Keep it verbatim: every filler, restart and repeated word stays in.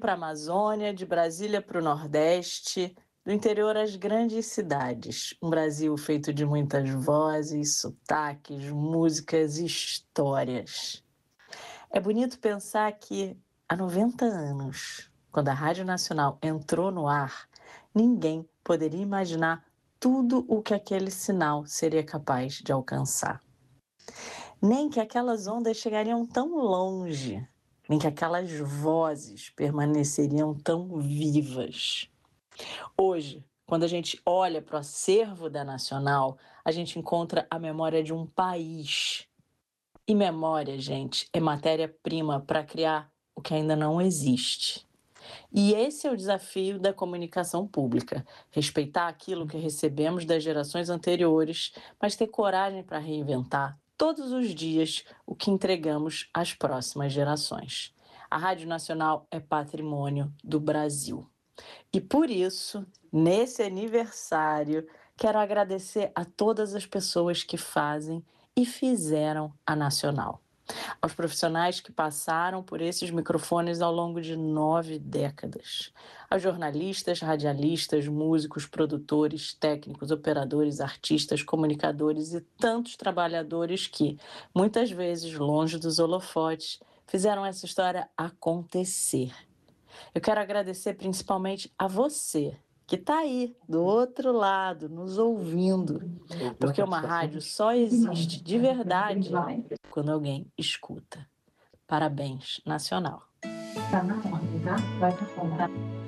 para a Amazônia, de Brasília para o Nordeste, do interior às grandes cidades. Um Brasil feito de muitas vozes, sotaques, músicas e histórias. É bonito pensar que há noventa anos, quando a Rádio Nacional entrou no ar, ninguém poderia imaginar tudo o que aquele sinal seria capaz de alcançar. Nem que aquelas ondas chegariam tão longe, nem que aquelas vozes permaneceriam tão vivas. Hoje, quando a gente olha para o acervo da Nacional, a gente encontra a memória de um país. E memória, gente, é matéria-prima para criar o que ainda não existe. E esse é o desafio da comunicação pública: respeitar aquilo que recebemos das gerações anteriores, mas ter coragem para reinventar todos os dias o que entregamos às próximas gerações. A Rádio Nacional é patrimônio do Brasil. E por isso, nesse aniversário, quero agradecer a todas as pessoas que fazem e fizeram a Nacional. Aos profissionais que passaram por esses microfones ao longo de nove décadas. Aos jornalistas, radialistas, músicos, produtores, técnicos, operadores, artistas, comunicadores e tantos trabalhadores que, muitas vezes longe dos holofotes, fizeram essa história acontecer. Eu quero agradecer principalmente a você, que está aí, do outro lado, nos ouvindo. Porque uma rádio só existe de verdade quando alguém escuta. Parabéns, Nacional.